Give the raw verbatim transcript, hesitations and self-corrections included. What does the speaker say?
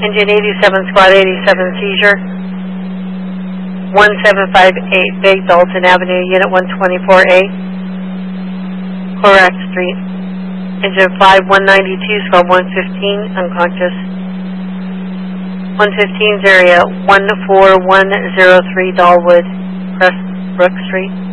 Engine eighty-seven, Squad eighty-seven, seizure. one seven five eight, Big Dalton Avenue, Unit one twenty-four A. Correct Street. Engine five one ninety-two, Squad one fifteen, unconscious. one fifteen's area, one four one zero three, Dahlwood, Crestbrook Street.